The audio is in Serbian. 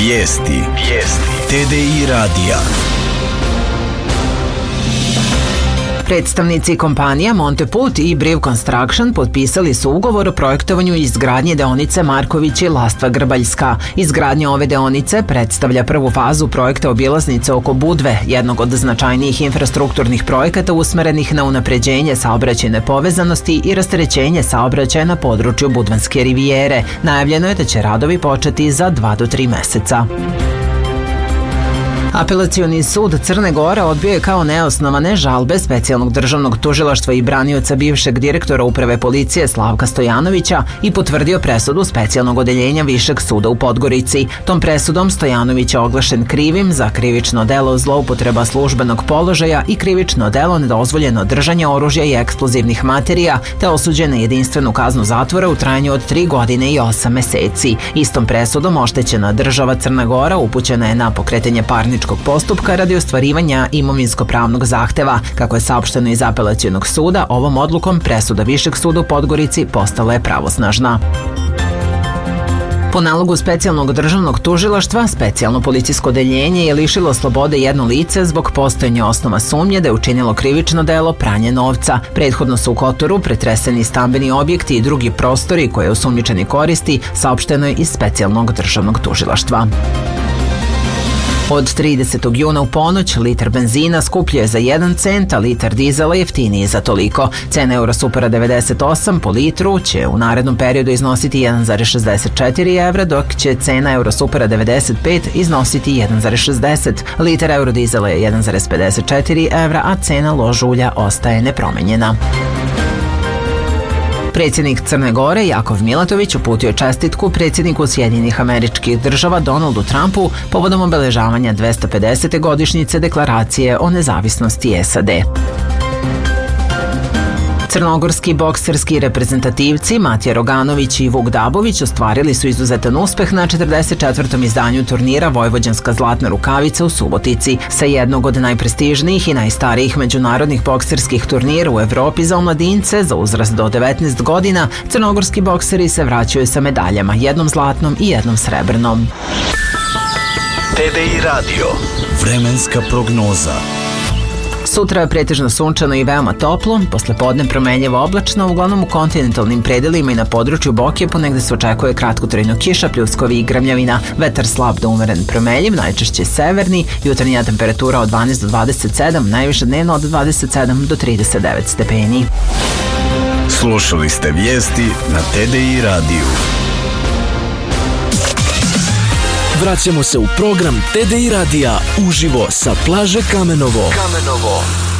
Vijesti. TDI radija. Predstavnici kompanija Monteput i Briv Construction potpisali su ugovor o projektovanju i izgradnji deonice Marković i Lastva-Grbaljska. Izgradnja ove deonice predstavlja prvu fazu projekta obilaznice oko Budve, jednog od značajnijih infrastrukturnih projekata usmerenih na unapređenje saobraćajne povezanosti i rasterećenje saobraćaja na području Budvanske rivijere. Najavljeno je da će radovi početi za 2 do 3 meseca. Apelacioni sud Crne Gore odbio je kao neosnovane žalbe Specijalnog državnog tužilaštva i branioca bivšeg direktora Uprave policije Slavka Stojanovića i potvrdio presudu Specijalnog odeljenja Višeg suda u Podgorici. Tom presudom Stojanović je oglašen krivim za krivično delo zloupotreba službenog položaja i krivično delo nedozvoljeno držanje oružja i eksplozivnih materija, te osuđen na jedinstvenu kaznu zatvora u trajanju od 3 godine i 8 meseci. Istom presudom oštećena država Crna Gora upućena je na pokretanje parničkog postupka radi ostvarivanja imovinsko-pravnog zahteva. Kako je saopšteno iz Apelacionog suda, ovom odlukom presuda Višeg suda u Podgorici postala je pravosnažna. Po nalogu Specijalnog državnog tužilaštva, Specijalno policijsko odeljenje je lišilo slobode jedno lice zbog postojanja osnova sumnje da je učinilo krivično delo pranje novca. Prethodno su u Kotoru pretreseni stambeni objekti i drugi prostori koje osumnjičeni koristi, saopšteno je iz Specijalnog državnog tužilaštva. Od 30. juna u ponoć litar benzina skuplji je za 1 cent, a litar dizela jeftiniji za toliko. Cena Eurosupera 98 po litru će u narednom periodu iznositi 1,64 evra, dok će cena Eurosupera 95 iznositi 1,60. Litar eurodizela je 1,54 evra, a cena lož ulja ostaje nepromenjena. Predsjednik Crne Gore Jakov Milatović uputio je čestitku predsjedniku Sjedinjenih Američkih Država Donaldu Trumpu povodom obeležavanja 250. godišnjice deklaracije o nezavisnosti SAD. Crnogorski bokserski reprezentativci Matija Roganović i Vuk Dabović ostvarili su izuzetan uspeh na 44. izdanju turnira Vojvođanska zlatna rukavica u Subotici. Sa jednog od najprestižnijih i najstarijih međunarodnih bokserskih turnira u Evropi za omladince za uzrast do 19 godina, crnogorski bokseri se vraćaju sa medaljama, jednom zlatnom i jednom srebrnom. TDI radio. Vremenska prognoza. Sutra je pretežno sunčano i veoma toplo, poslepodne promenljivo oblačno, uglavnom u kontinentalnim predelima i na području Boke ponegde se očekuje kratkotrajno kiša, pljuskovi i grmljavina, vetar slab do umeren promenljiv, najčešće severni, jutarnja temperatura od 12 do 27, najviše dnevno od 27 do 39 stepeni. Slušali ste vijesti na TDI radiju. Vraćamo se u program TDI radija uživo sa plaže Kamenovo.